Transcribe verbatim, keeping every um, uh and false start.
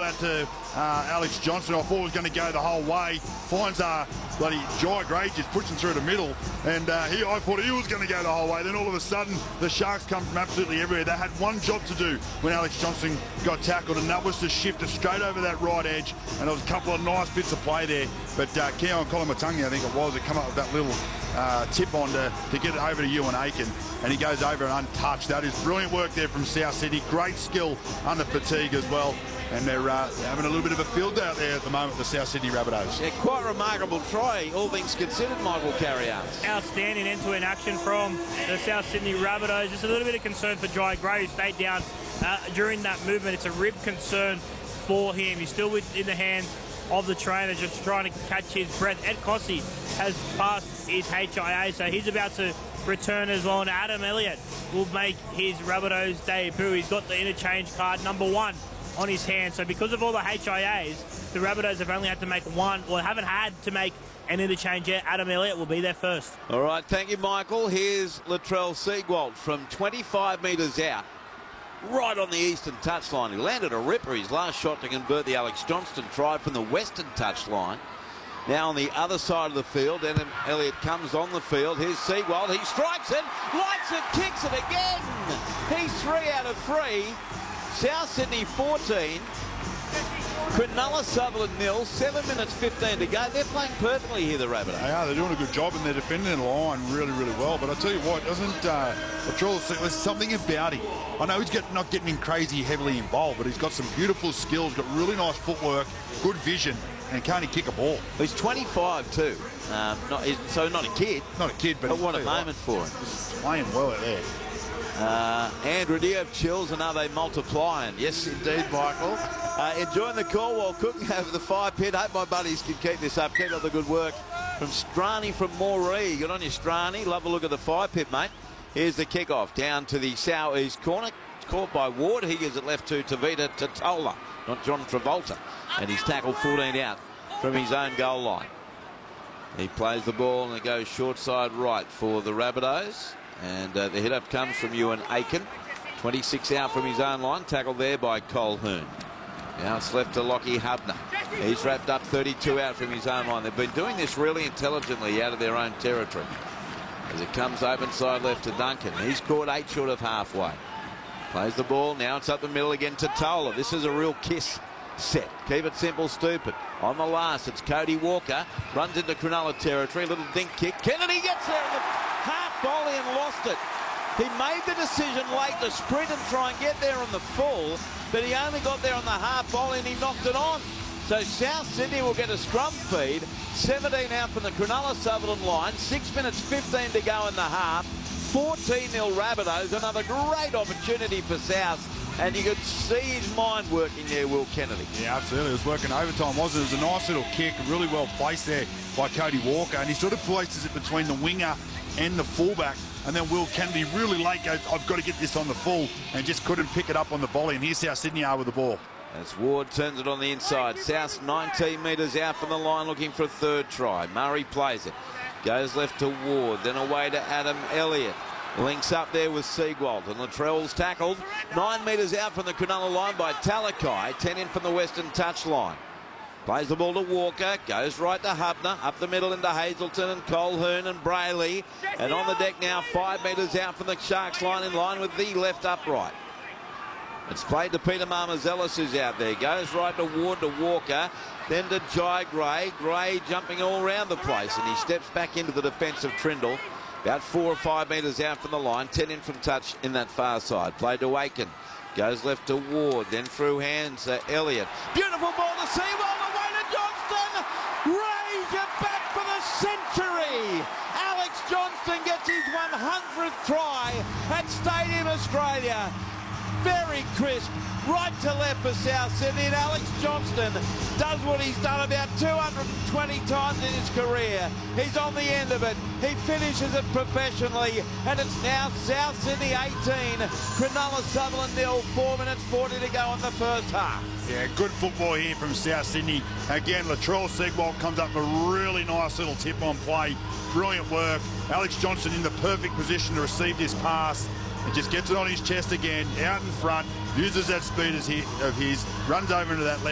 that to uh, Alex Johnston. I thought it was going to go the whole way. Finds uh, bloody Jai Gray just pushing through the middle, and uh, he, I thought he was going to go the whole way. Then all of a sudden, the Sharks come from absolutely everywhere. They had one job to do when Alex Johnston got tackled, and that was to shift it straight over that right edge. And there was a couple of nice bits of play there. But uh, Keon Kolomatangi, I think it was, it come up with that little uh, tip on to, to get it over to Ewan Aiken, and he goes over and untouched. That is brilliant work there from South Sydney. Great skill under fatigue as well. And they're uh, having a little bit of a field out there at the moment, the South Sydney Rabbitohs. Yeah, quite remarkable try, all things considered, Michael Carriers. Outstanding end-to-end action from the South Sydney Rabbitohs. Just a little bit of concern for Jai Gray, who stayed down uh, during that movement. It's a rib concern for him. He's still in the hands of the trainer, just trying to catch his breath. Ed Cossey has passed his H I A, so he's about to return as well. And Adam Elliott will make his Rabbitohs debut. He's got the interchange card number one on his hand. So because of all the H I As, the Rabbitohs have only had to make one, or haven't had to make an interchange yet. Adam Elliott will be there first. All right, thank you, Michael. Here's Latrell Seagwalt from twenty-five metres out, right on the eastern touchline. He landed a ripper, his last shot to convert the Alex Johnston try from the western touchline. Now on the other side of the field, Adam Elliott comes on the field. Here's Seagwalt. He strikes it, lights it, kicks it again. He's three out of three. South Sydney fourteen, Cronulla Sutherland nil, seven minutes fifteen to go. They're playing perfectly here, the Rabbitohs. They are. They're doing a good job, and they're defending the line really, really well. But I tell you what, doesn't uh, Latrell, there's something about him. I know he's get, not getting in crazy heavily involved, but he's got some beautiful skills, got really nice footwork, good vision, and can't he kick a ball? He's twenty-five too, um, not, so not a kid. Not a kid, but, but what a moment for him. He's playing well out there. Uh, Andrew, do you have chills, and are they multiplying? Yes, indeed, Michael. Uh, enjoying the call while cooking over the fire pit. Hope my buddies can keep this up. Keep up the good work from Strani from Moree. Good on you, Strani. Love a look at the fire pit, mate. Here's the kickoff down to the southeast corner. Caught by Ward. He gives it left to Tavita Totola, not John Travolta. And he's tackled fourteen out from his own goal line. He plays the ball, and it goes short side right for the Rabbitohs. And uh, the hit-up comes from Ewan Aiken. twenty-six out from his own line. Tackled there by Colquhoun. Now it's left to Lockie Hubner. He's wrapped up thirty-two out from his own line. They've been doing this really intelligently out of their own territory. As it comes open side left to Duncan. He's caught eight short of halfway. Plays the ball. Now it's up the middle again to Tola. This is a real kiss set. Keep it simple, stupid. On the last, it's Cody Walker. Runs into Cronulla territory. Little dink kick. Kennedy gets there in the half volley and lost it. He made the decision late to sprint and try and get there on the full, but he only got there on the half volley and he knocked it on. So South Sydney will get a scrum feed. seventeen out from the Cronulla Sutherland line. six minutes fifteen to go in the half. fourteen nil Rabbitohs. Another great opportunity for South. And you could see his mind working there, Will Kennedy. Yeah, absolutely. It was working overtime, wasn't it? It was a nice little kick, really well placed there by Cody Walker. And he sort of places it between the winger and the fullback. And then Will Kennedy really late goes, I've got to get this on the full, and just couldn't pick it up on the volley. And here's South Sydney are with the ball. As Ward turns it on the inside. South nineteen metres out from the line looking for a third try. Murray plays it. Goes left to Ward, then away to Adam Elliott. Links up there with Seagwalt, and Latrell's tackled. Nine metres out from the Cronulla line by Talakai. Ten in from the western touchline. Plays the ball to Walker, goes right to Hubner, up the middle into Hazelton and Colquhoun and Brayley. And on the deck now, five metres out from the Sharks line, in line with the left upright. It's played to Peter Marmazelis, who's out there. Goes right to Ward to Walker, then to Jai Gray. Gray jumping all around the place, and he steps back into the defence of Trindle. About four or five metres out from the line, ten in from touch in that far side. Played to Aiken. Goes left to Ward, then through hands to Elliott. Beautiful ball to Seawell, away to Johnston. Raise it back for the century. Alex Johnston gets his one hundredth try at Stadium Australia. Very crisp, right to left for South Sydney, and Alex Johnston does what he's done about two hundred twenty times in his career. He's on the end of it. He finishes it professionally, and it's now South Sydney eighteen, Cronulla Sutherland nil, four minutes forty to go in the first half. Yeah, good football here from South Sydney. Again, Latrell Seagwalt comes up with a really nice little tip on play. Brilliant work. Alex Johnston in the perfect position to receive this pass. He just gets it on his chest again, out in front, uses that speed of his, runs over into that left.